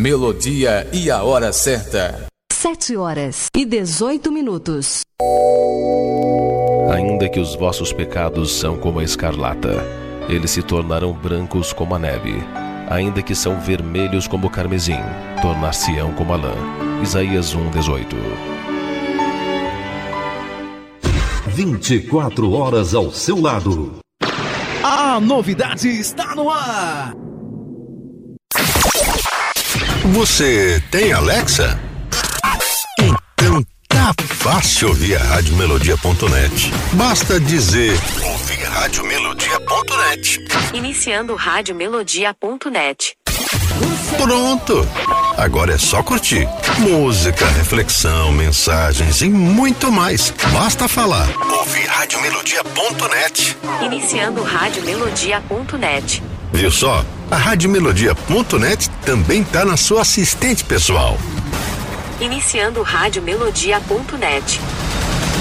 Melodia e a hora certa. 7h18. Ainda que os vossos pecados são como a escarlata, eles se tornarão brancos como a neve. Ainda que são vermelhos como o carmesim, tornar-se-ão como a lã. Isaías 1:18. 24 horas ao seu lado. A novidade está no ar. Você tem Alexa? Então tá fácil ouvir a Radiomelodia.net. Basta dizer ouvir Radiomelodia.net. Iniciando Radiomelodia.net. Pronto! Agora é só curtir. Música, reflexão, mensagens e muito mais. Basta falar. Ouvir Radiomelodia.net. Iniciando Radiomelodia.net. Viu só? A Radiomelodia.net também tá na sua assistente pessoal. Iniciando Radiomelodia.net.